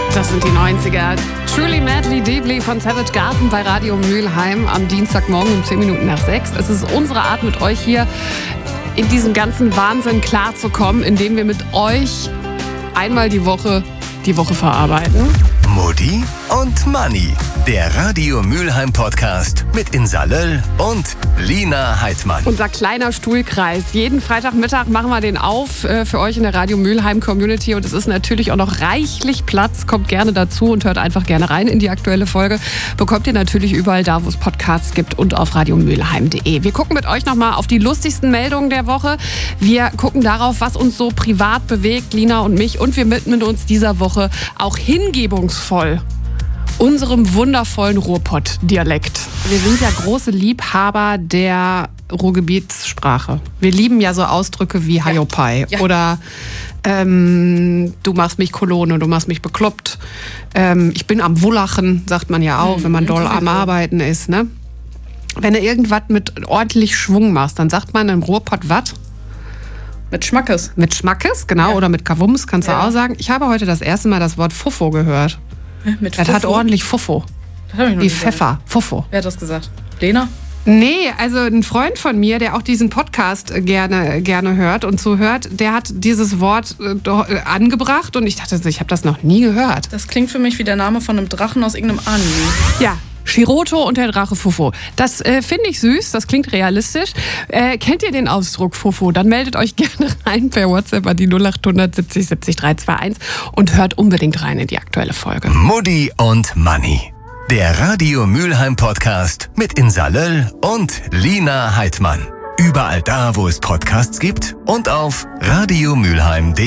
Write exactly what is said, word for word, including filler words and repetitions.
Das sind die neunziger. Truly Madly Deeply von Savage Garden bei Radio Mülheim am Dienstagmorgen um zehn Minuten nach sechs. Es ist unsere Art, mit euch hier in diesem ganzen Wahnsinn klarzukommen, indem wir mit euch einmal die Woche die Woche verarbeiten. Mutti und Manni, der Radio Mülheim Podcast mit Insa Löll und Lina Heidmann. Unser kleiner Stuhlkreis. Jeden Freitagmittag machen wir den auf äh, für euch in der Radio Mülheim Community und es ist natürlich auch noch reichlich Platz. Kommt gerne dazu und hört einfach gerne rein in die aktuelle Folge. Bekommt ihr natürlich überall da, wo es Podcasts gibt und auf radiomülheim punkt de. Wir gucken mit euch nochmal auf die lustigsten Meldungen der Woche. Wir gucken darauf, was uns so privat bewegt, Lina und mich, und wir widmen uns dieser Woche auch hingebungsvoll unserem wundervollen Ruhrpott-Dialekt. Wir sind ja große Liebhaber der Ruhrgebietssprache. Wir lieben ja so Ausdrücke wie Hajopai ja. oder ähm, du machst mich Kolone, du machst mich bekloppt. Ähm, ich bin am Wullachen, sagt man ja auch, mhm, wenn man doll am Arbeiten ist. Ne? Wenn du irgendwas mit ordentlich Schwung machst, dann sagt man im Ruhrpott was? Mit Schmackes. Mit Schmackes, genau, ja. Oder mit Kavums, kannst du ja. auch sagen. Ich habe heute das erste Mal das Wort Fuffo gehört. Mit das Fuffo? hat ordentlich Fuffo. Das hab ich noch Wie nie Pfeffer, gehört. Fuffo. Wer hat das gesagt? Lena? Nee, also ein Freund von mir, der auch diesen Podcast gerne, gerne hört und zuhört, der hat dieses Wort äh, angebracht und ich dachte, ich habe das noch nie gehört. Das klingt für mich wie der Name von einem Drachen aus irgendeinem Anime. Ja. Shiroto und der Drache Fuffo. Das äh, finde ich süß, das klingt realistisch. Äh, kennt ihr den Ausdruck Fuffo? Dann meldet euch gerne rein per WhatsApp an die null acht hundert siebzig siebzig drei zwei eins und hört unbedingt rein in die aktuelle Folge. Mutti und Manni, der Radio Mülheim Podcast mit Insa Löll und Lina Heidmann. Überall da, wo es Podcasts gibt und auf radiomülheim punkt de.